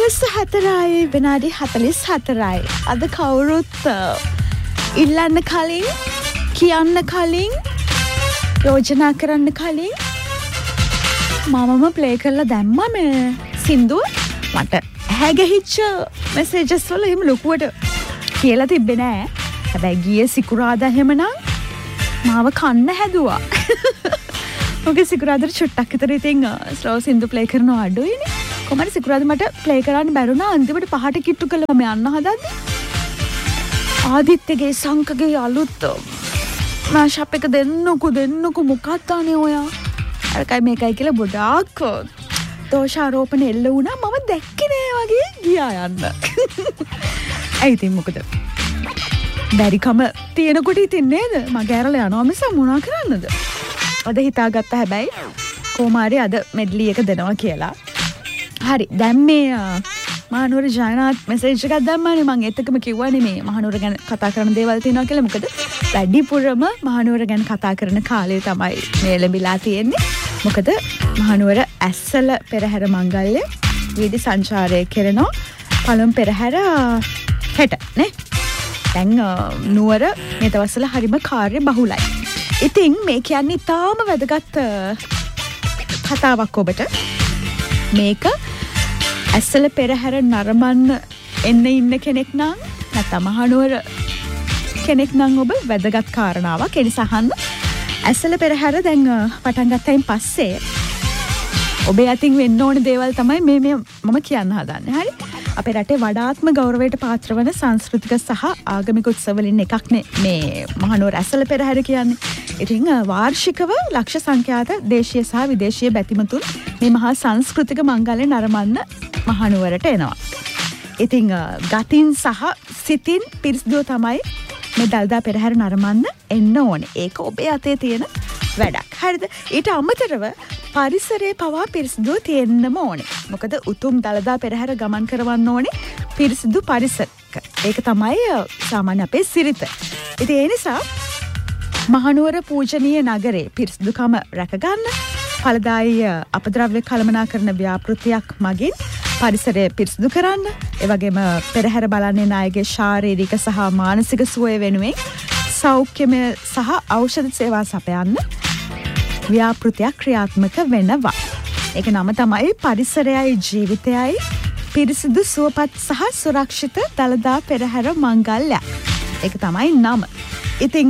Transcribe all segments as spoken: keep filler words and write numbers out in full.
හවස හතරයි විනාඩි හතළිස් හතරයි. අද කවුරුත් ඉල්ලන්න කලින් කියන්න කලින් යෝජනා කරන්න කලින් මමම ප්ලේ කරලා දැම්මා මේ සින්දුව. මට හැගහිච්ච මෙසේජස් වල එහෙම ලොකුවට කියලා තිබ්බේ නෑ. හැබැයි ගියේ සිකුරාදා එහෙමනම් මාව කන්න හැදුවා. ඔගේ සිකුරාදාට චුට්ටක් විතර ඉතින් ස්ලෝ සින්දු ප්ලේ කරනවා අඩුයිනේ. කොහමද සිකුරාදා මට ප්ලේ කරන්න බැරුණා. අන්තිමට පහට කිට්ටු කළා මම යන්න හදන්නේ. ආදිත්‍යගේ සංකගේ අලුත් මාෂප් එක දෙන්නකෝ දෙන්නකෝ මොකක්ද අනේ ඔයා. අරකයි මේකයි කියලා ගොඩාක් දෝෂාරෝපණ එල්ල වුණා. මම දැක්කේ නෑ වගේ ගියා යන්න. ඇයි ඉතින් මොකද? බැරිකම තියෙනකොට ඉතින් නේද? මගේ ඇරලා යනවා මිස මොනා කරන්නද? අද හිතාගත්තා හැබැයි කොමාරි අද මෙඩ්ලි එක දෙනවා කියලා. හරි දැන් මේ මහනුවර ජයනාත් මෙසේජ් එකක් දැම්මානේ. මම ඒත් එකම කිව්වනේ මේ මහනුවර ගැන කතා කරන දේවල් තියෙනවා කියලා. මොකද වැඩිපුරම මහනුවර ගැන කතා කරන කාලය තමයි මේ ලැබිලා තියෙන්නේ. මොකද මහනුවර ඇස්සල පෙරහැර මංගල්‍ය වීදි සංචාරය කරනවා. පළමු පෙරහැර හෙට නේ. දැන් නුවර මේ දවස්වල හරිම කාර්ය බහුලයි. ඉතින් මේ කියන්නේ තාම වැදගත් කතාවක් ඔබට. මේක ඇස්සල පෙරහැර නරඹන්න එන්න ඉන්න කෙනෙක් නම් නැත්නම් මහනුවර කෙනෙක් නම් ඔබ වැදගත් කාරණාවක්. ඒ නිසා අහන්න. ඇස්සල පෙරහැර දැන් පටන් ගත්තයින් පස්සේ ඔබේ අතින් වෙන්න ඕන දේවල් තමයි මේ මේ මම කියන්න හදන්නේ. හරි? අපේ රටේ වඩාත්ම ගෞරවයට පාත්‍ර වන සංස්කෘතික සහ ආගමික උත්සව වලින් එකක් නේ මේ මහනුවර ඇස්සල පෙරහැර කියන්නේ. ඉතින් වාර්ෂිකව ලක්ෂ සංඛ්‍යාත දේශීය සහ විදේශීය බැතිමතුන් මේ මහා සංස්කෘතික මංගල්‍ය නරඹන්න මහනුවරට එනවා. ඉතින් ගතින් සහ සිතින් පිරිසිදුව තමයි මේ දළදා පෙරහැර නරඹන්න එන්න ඕනේ. ඒක ඔබේ අතේ තියෙන වැඩක්. හරිද? ඊට අමතරව පරිසරයේ පවා පිරිසිදුව තියෙන්නම ඕනේ. මොකද උතුම් දළදා පෙරහැර ගමන් කරවන්න ඕනේ පිරිසිදු පරිසරයක. ඒක තමයි සාමාන්‍ය අපේ සිරිත. ඉතින් ඒ නිසා මහනුවර පූජනීය නගරේ පිරිසිදුකම රැකගන්න ඵලදායී අපද්‍රව්‍ය කළමනාකරන ව්‍යාපෘතියක් මගින් පරිසරය පිරිසිදු කරන්න, ඒ වගේම පෙරහැර බලන්නේ නායකගේ ශාරීරික සහ මානසික සුවය වෙනුවෙන් සෞඛ්‍යමය සහ ඖෂධ සේවා සපයන්න ව්‍යාපෘතියක් ක්‍රියාත්මක වෙනවා. ඒක නම තමයි පරිසරයයි ජීවිතයයි පිරිසිදු සුවපත් සහ සුරක්ෂිත දළදා පෙරහැර මංගල්‍ය. ඒක තමයි නම. ඉතින්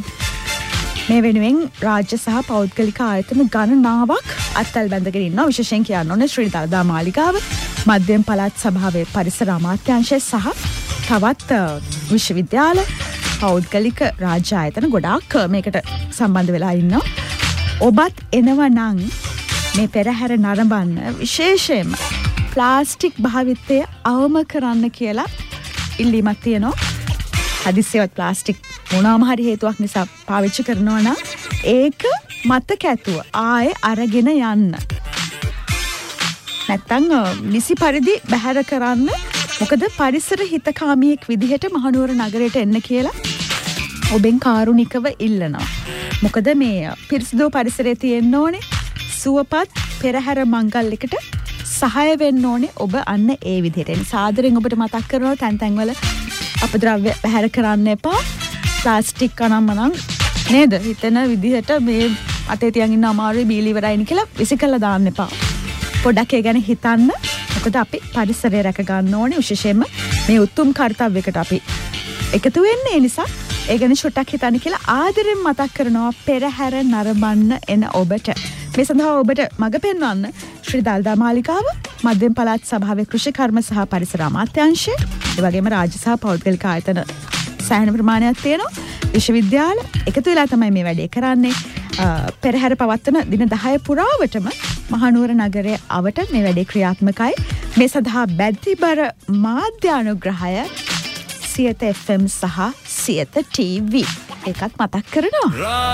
මේ වෙනුවෙන් රාජ්‍ය සහ පෞද්ගලික ආයතන ගණනාවක් අත්වැල් බැඳගෙන ඉන්නවා. විශේෂයෙන් කියන්න ඕනේ ශ්‍රී දළදා මාලිගාව, මධ්‍යම පළාත් සභාවේ පරිසර අමාත්‍යාංශය සහ තවත් විශ්වවිද්‍යාල, පෞද්ගලික රාජ්‍ය ආයතන ගොඩාක් මේකට සම්බන්ධ වෙලා ඉන්නවා. ඔබත් එනවා නම් මේ පෙරහැර නරඹන්න විශේෂයෙන්ම ප්ලාස්ටික් භාවිතය අවම කරන්න කියලා ඉල්ලීමක් තියෙනවා. හදිසියවත් ප්ලාස්ටික් මොනවාම හරි හේතුවක් නිසා පාවිච්චි කරනවා නම් ඒක මතක ඇතුව ආයේ අරගෙන යන්න. නැත්තම් නිසි පරිදි බැහැර කරන්න. මොකද පරිසර හිතකාමියෙක් විදිහට මහනුවර නගරයට එන්න කියලා ඔබෙන් කාරුණිකව ඉල්ලනවා. මොකද මේ පිරිසිදු පරිසරයේ තියෙන්න ඕනේ සුවපත් පෙරහැර මංගල්‍යයකට සහාය වෙන්න ඕනේ ඔබ අන්න ඒ විදිහට. සාදරයෙන් ඔබට මතක් කරනවා තැන් තැන්වල අපද්‍රව්‍ය බැහැර කරන්න එපා. ප්ලාස්ටික් අනම්මනම් නේද? හිතන විදිහට මේ අතේ තියන් ඉන්න අමාරුයි බීලි ඉවරයිනි කියලා විසිකලා දාන්න එපා. පොඩ්ඩක් ඒ ගැන හිතන්න. මොකද අපි පරිසරය රැක ගන්න ඕනේ. විශේෂයෙන්ම මේ උතුම් කාර්යයකට අපි එකතු වෙන්නේ. ඒ නිසා ඒ ගැන ෂොටක් හිතන්න කියලා ආදරෙන් මතක් කරනවා පෙරහැර නරඹන්න එන ඔබට. මේ සඳහා ඔබට මඟ පෙන්වන්න ශ්‍රී දළදා මාලිගාව, මධ්‍යම පළාත් සභාවේ කෘෂි කර්ම සහ පරිසර අමාත්‍යාංශය, ඒ වගේම රාජ්‍ය සහ පෞද්ගලික ආයතන සෑහෙන ප්‍රමාණයක් තියෙනවා. විශ්වවිද්‍යාල එකතු වෙලා තමයි මේ වැඩේ කරන්නේ. පෙරහැර පවත්වන දින දහය පුරාවටම මහනුවර නගරයේ අවට මේ වැඩේ ක්‍රියාත්මකයි. මේ සඳහා බැද්දිබර මාධ්‍ය අනුග්‍රහය සියත එෆ් එම් සහ සියත ටී වී. ඒකත් මතක් කරනවා.